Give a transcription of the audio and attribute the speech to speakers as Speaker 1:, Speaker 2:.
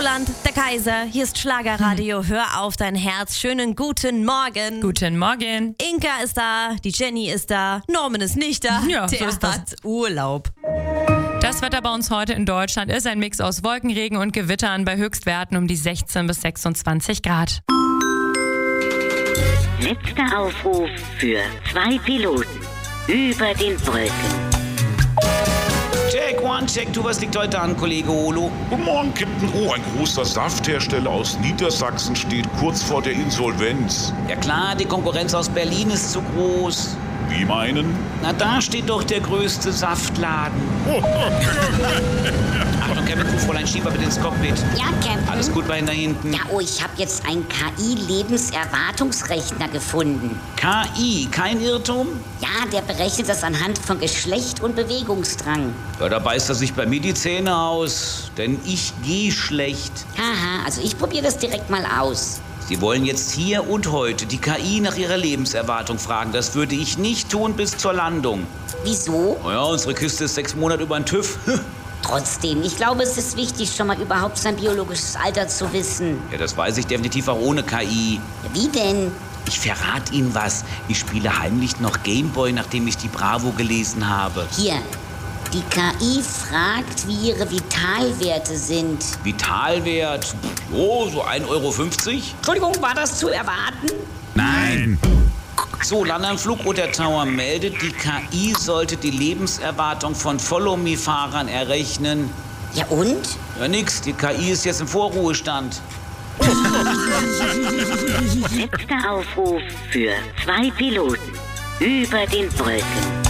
Speaker 1: Roland, der Kaiser, hier ist Schlagerradio. Hör auf dein Herz. Schönen guten Morgen.
Speaker 2: Guten Morgen.
Speaker 1: Inka ist da, die Jenny ist da, Norman ist nicht da.
Speaker 2: Ja,
Speaker 1: der
Speaker 2: so ist das.
Speaker 1: hat Urlaub.
Speaker 2: Das Wetter bei uns heute in Deutschland ist ein Mix aus Wolkenregen und Gewittern bei Höchstwerten um die 16 bis 26 Grad.
Speaker 3: Letzter Aufruf für 2 Piloten über den Wolken.
Speaker 4: Check one, check two, was liegt heute an, Kollege Holo?
Speaker 5: Guten Morgen, Captain O. Ein großer Safthersteller aus Niedersachsen steht kurz vor der Insolvenz.
Speaker 4: Ja klar, die Konkurrenz aus Berlin ist zu groß.
Speaker 5: Wie meinen?
Speaker 4: Na, da steht doch der größte Saftladen. Achtung, Captain, Fräulein Schieber bitte ins Cockpit.
Speaker 6: Ja, Captain.
Speaker 4: Alles gut bei Ihnen da hinten?
Speaker 6: Ja, oh, ich habe jetzt einen KI-Lebenserwartungsrechner gefunden.
Speaker 4: KI, kein Irrtum?
Speaker 6: Ja, der berechnet das anhand von Geschlecht und Bewegungsdrang.
Speaker 4: Ja, da beißt er sich bei mir die Zähne aus, denn ich gehe schlecht.
Speaker 6: Haha, also ich probiere das direkt mal aus.
Speaker 4: Sie wollen jetzt hier und heute die KI nach ihrer Lebenserwartung fragen. Das würde ich nicht tun bis zur Landung.
Speaker 6: Wieso?
Speaker 4: Ja, unsere Kiste ist 6 Monate über den TÜV.
Speaker 6: Trotzdem, ich glaube, es ist wichtig, schon mal überhaupt sein biologisches Alter zu wissen.
Speaker 4: Ja, das weiß ich definitiv auch ohne KI.
Speaker 6: Wie denn?
Speaker 4: Ich verrate Ihnen was. Ich spiele heimlich noch Gameboy, nachdem ich die Bravo gelesen habe.
Speaker 6: Hier, die KI fragt, wie ihre Vitalwerte sind.
Speaker 4: Vitalwert? Oh, so 1,50 Euro.
Speaker 6: Entschuldigung, war das zu erwarten?
Speaker 5: Nein.
Speaker 4: So, Landeanflug oder Tower meldet, die KI sollte die Lebenserwartung von Follow-Me-Fahrern errechnen.
Speaker 6: Ja und?
Speaker 4: Ja, nix. Die KI ist jetzt im Vorruhestand.
Speaker 3: Letzter Aufruf für 2 Piloten über den Wolken.